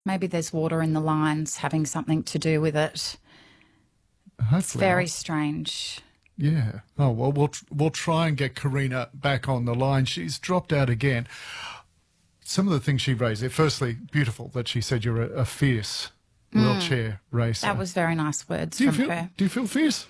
Maybe there's water in the lines having something to do with it. Hopefully It's very not. strange. Yeah. Oh, well, we'll try and get Karina back on the line. She's dropped out again. Some of the things she raised there, firstly, beautiful that she said you're a fierce wheelchair racer. That was very nice words do you from feel, her. Do you feel fierce?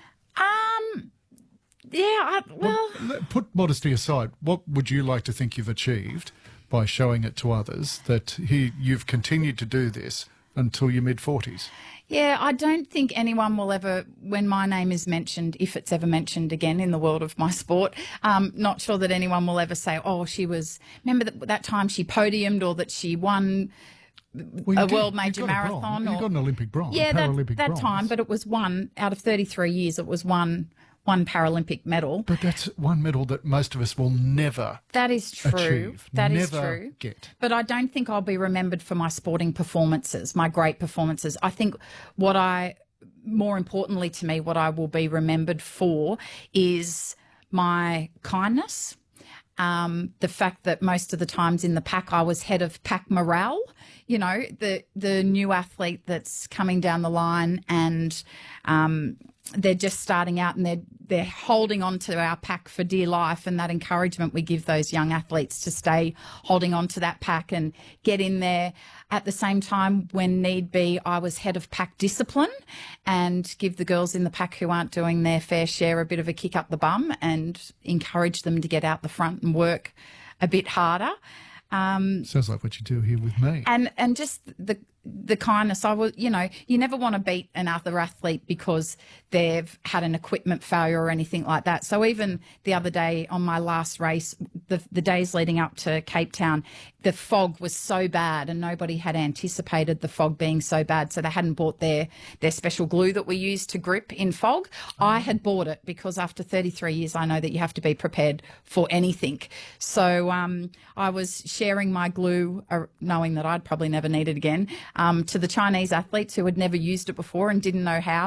Yeah, Put modesty aside. What would you like to think you've achieved by showing it to others that you've continued to do this until your mid-40s? yeah, I don't think anyone will ever, when my name is mentioned, if it's ever mentioned again in the world of my sport, not sure that anyone will ever say, oh, she was, remember that time she podiumed or that she won a world major marathon. You got an Olympic bronze. Yeah, Paralympic that bronze. time, but it was one out of 33 years. It was one Paralympic medal. But that's one medal that most of us will never That is true. achieve. That is never true. Get. But I don't think I'll be remembered for my sporting performances, my great performances. I think more importantly to me, what I will be remembered for is my kindness. The fact that most of the times in the pack I was head of pack morale, you know, the new athlete that's coming down the line and they're just starting out and they're holding on to our pack for dear life, and that encouragement we give those young athletes to stay holding on to that pack and get in there. At the same time, when need be, I was head of pack discipline and give the girls in the pack who aren't doing their fair share a bit of a kick up the bum and encourage them to get out the front and work a bit harder. Sounds like what you do here with me. And just the kindness. You never want to beat another athlete because they've had an equipment failure or anything like that. So even the other day on my last race, the days leading up to Cape Town, the fog was so bad and nobody had anticipated the fog being so bad. So they hadn't bought their special glue that we use to grip in fog. I had bought it because after 33 years, I know that you have to be prepared for anything. So I was sharing my glue, knowing that I'd probably never need it again, to the Chinese athletes who had never used it before and didn't know how.